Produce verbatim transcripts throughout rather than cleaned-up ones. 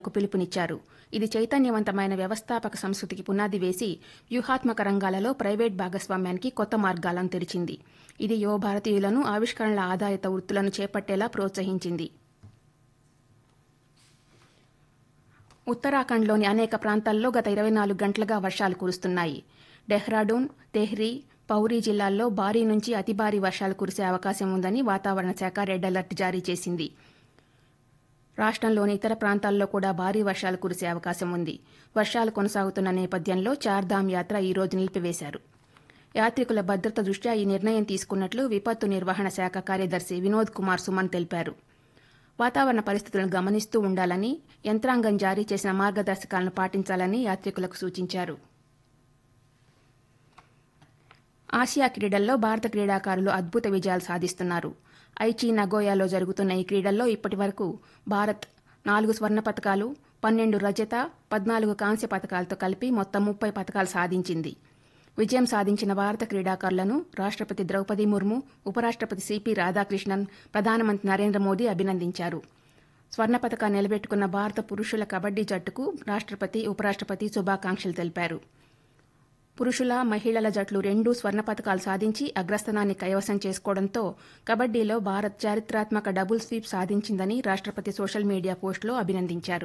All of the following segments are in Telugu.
కు పిలుపునిచ్చారు. ఇది చైతన్యవంతమైన వ్యవస్థాపక సంస్కృతికి పునాది వేసి వ్యూహాత్మక రంగాలలో ప్రైవేట్ భాగస్వామ్యానికి కొత్త మార్గాలను తెరిచింది. ఇది యువ భారతీయులను ఆవిష్కరణల ఆధారిత వృత్తులను చేపట్టేలా ప్రోత్సహించింది. ఉత్తరాఖండ్లోని అనేక ప్రాంతాల్లో గత ఇరవై నాలుగు గంటలుగా వర్షాలు కురుస్తున్నాయి. డెహ్రాడూన్, తెహ్రీ, పౌరీ జిల్లాల్లో భారీ నుంచి అతి భారీ వర్షాలు కురిసే అవకాశం ఉందని వాతావరణ శాఖ రెడ్ అలర్ట్ జారీ చేసింది. రాష్ట్రంలోని ఇతర ప్రాంతాల్లో కూడా భారీ వర్షాలు కురిసే అవకాశం ఉంది. వర్షాలు కొనసాగుతున్న నేపథ్యంలో చార్ధామ్ యాత్ర ఈ రోజు నిలిపివేశారు. యాత్రికుల భద్రత దృష్ట్యా ఈ నిర్ణయం తీసుకున్నట్లు విపత్తు నిర్వహణ శాఖ కార్యదర్శి వినోద్ కుమార్ సుమన్ తెలిపారు. వాతావరణ పరిస్థితులను గమనిస్తూ ఉండాలని, యంత్రాంగం జారీ చేసిన మార్గదర్శకాలను పాటించాలని యాత్రికులకు సూచించారు. ఆసియా క్రీడల్లో భారత క్రీడాకారులు అద్భుత విజయాలు సాధిస్తున్నారు. ఐచి నగోయాలో జరుగుతున్న ఈ క్రీడల్లో ఇప్పటి వరకు భారత్ నాలుగు స్వర్ణ పతకాలు, పన్నెండు రజత, పద్నాలుగు కాంస్య పతకాలతో కలిపి మొత్తం ముప్పై పతకాలు సాధించింది. విజయం సాధించిన భారత క్రీడాకారులను రాష్ట్రపతి ద్రౌపది ముర్ము, ఉపరాష్ట్రపతి సిపి రాధాకృష్ణన్, ప్రధానమంత్రి నరేంద్ర మోదీ అభినందించారు. స్వర్ణ పతకాన్ని నిలబెట్టుకున్న భారత పురుషుల కబడ్డీ జట్టుకు రాష్ట్రపతి, ఉపరాష్ట్రపతి శుభాకాంక్షలు తెలిపారు. పురుషుల, మహిళల జట్లు రెండూ స్వర్ణ పతకాలు సాధించి అగ్రస్థానాన్ని కైవసం చేసుకోవడంతో కబడ్డీలో భారత్ చారిత్రాత్మక డబుల్ స్వీప్ సాధించిందని రాష్ట్రపతి సోషల్ మీడియా పోస్టులో అభినందించారు.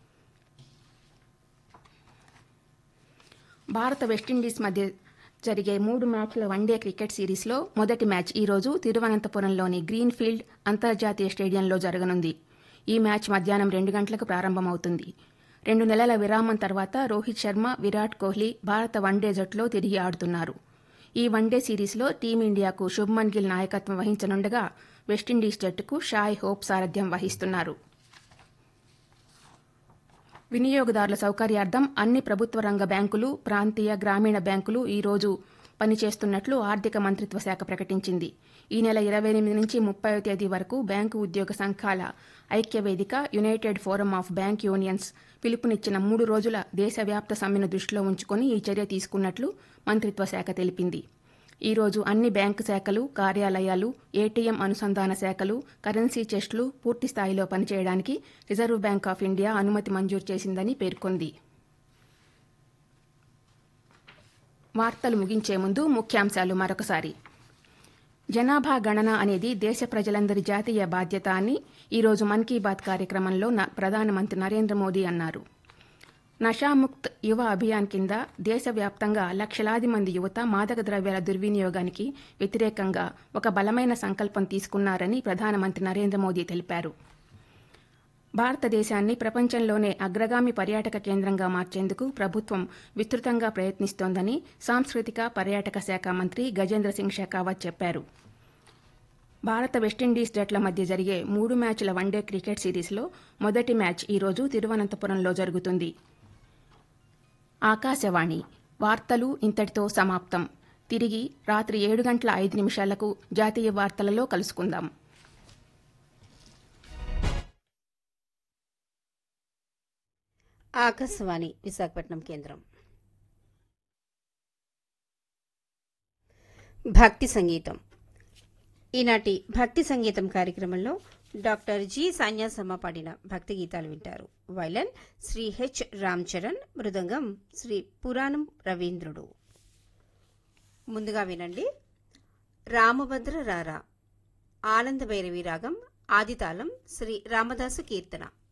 భారత వెస్టిండీస్ మధ్య జరిగే మూడు మ్యాచ్ల వన్డే క్రికెట్ సిరీస్లో మొదటి మ్యాచ్ ఈ రోజు తిరువనంతపురంలోని గ్రీన్ ఫీల్డ్ అంతర్జాతీయ స్టేడియంలో జరగనుంది. ఈ మ్యాచ్ మధ్యాహ్నం రెండు గంటలకు ప్రారంభమవుతుంది. రెండు నెలల విరామం తర్వాత రోహిత్ శర్మ, విరాట్ కోహ్లీ భారత వన్డే జట్టులో తిరిగి ఆడుతున్నారు. ఈ వన్డే సిరీస్లో టీమిండియాకు శుభ్మన్ గిల్ నాయకత్వం వహించనుండగా వెస్టిండీస్ జట్టుకు షాయ్ హోప్ సారథ్యం వహిస్తున్నారు. వినియోగదారుల సౌకర్యార్థం అన్ని ప్రభుత్వ రంగ బ్యాంకులు, ప్రాంతీయ, గ్రామీణ బ్యాంకులు ఈ రోజు పనిచేస్తున్నట్లు ఆర్థిక మంత్రిత్వ శాఖ ప్రకటించింది. ఈ నెల ఇరవై ఎనిమిది నుంచి ముప్పైవ తేదీ వరకు బ్యాంకు ఉద్యోగ సంఘాల ఐక్య వేదిక, United forum of bank unions పిలుపునిచ్చిన మూడు రోజుల దేశవ్యాప్త సమ్మెను దృష్టిలో ఉంచుకొని ఈ చర్య తీసుకున్నట్లు మంత్రిత్వ శాఖ తెలిపింది. ఈ రోజు అన్ని బ్యాంకు శాఖలు, కార్యాలయాలు, ఏటీఎం అనుసంధాన శాఖలు, కరెన్సీ చెస్టులు పూర్తి స్థాయిలో పనిచేయడానికి రిజర్వ్ బ్యాంక్ ఆఫ్ ఇండియా అనుమతి మంజూరు చేసిందని పేర్కొంది. వార్తలు ముగించే ముందు ముఖ్యాంశాలు మరొకసారి. జనాభా గణన అనేది దేశ ప్రజలందరి జాతీయ బాధ్యత అని ఈరోజు మన్ కీ బాత్ కార్యక్రమంలో ప్రధానమంత్రి నరేంద్ర మోదీ అన్నారు. నషాముక్త్ యువ అభియాన్ కింద దేశవ్యాప్తంగా లక్షలాది మంది యువత మాదక ద్రవ్యాల దుర్వినియోగానికి వ్యతిరేకంగా ఒక బలమైన సంకల్పం తీసుకున్నారని ప్రధానమంత్రి నరేంద్ర మోదీ తెలిపారు. భారతదేశాన్ని ప్రపంచంలోనే అగ్రగామి పర్యాటక కేంద్రంగా మార్చేందుకు ప్రభుత్వం విస్తృతంగా ప్రయత్నిస్తోందని సాంస్కృతిక పర్యాటక శాఖ మంత్రి గజేంద్ర సింగ్ షెకావత్ చెప్పారు. భారత వెస్టిండీస్ జట్ల మధ్య జరిగే మూడు మ్యాచ్ల వన్డే క్రికెట్ సిరీస్లో మొదటి మ్యాచ్ ఈరోజు తిరువనంతపురంలో జరుగుతుంది. ఆకాశవాణి వార్తలు ఇంతటితో సమాప్తం. తిరిగి రాత్రి ఏడు గంటల ఐదు నిమిషాలకు జాతీయ వార్తలలో కలుసుకుందాం. ఆకాశవాణి విశాఖపట్నం కేంద్రం. భక్తి సంగీతం. ఈనాటి భక్తి సంగీతం కార్యక్రమంలో డాక్టర్ జి సన్యాసమ్మ పాడిన భక్తి గీతాలు వింటారు. వైలన్ శ్రీ హెచ్ రామ్ చరణ్, మృదంగం శ్రీ పురాణం రవీంద్రుడు. ముందుగా వినండి రామభద్ర రారా, ఆనంద భైరవి రాగం, ఆదితాళం శ్రీ రామదాసు కీర్తన.